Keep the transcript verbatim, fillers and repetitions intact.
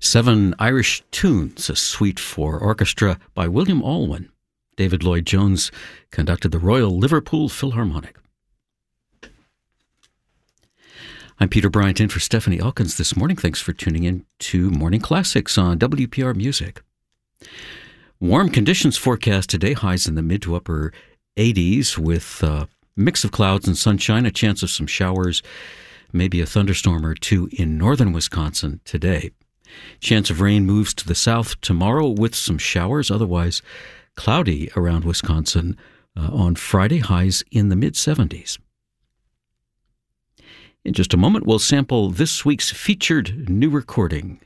Seven Irish Tunes, a suite for orchestra by William Alwyn. David Lloyd-Jones conducted the Royal Liverpool Philharmonic. I'm Peter Bryant in for Stephanie Elkins this morning. Thanks for tuning in to Morning Classics on W P R Music. Warm conditions forecast today, highs in the mid to upper eighties with a mix of clouds and sunshine, a chance of some showers, maybe a thunderstorm or two in northern Wisconsin today. Chance of rain moves to the south tomorrow with some showers, otherwise cloudy around Wisconsin uh, on Friday, highs in the mid seventies. In just a moment, we'll sample this week's featured new recording.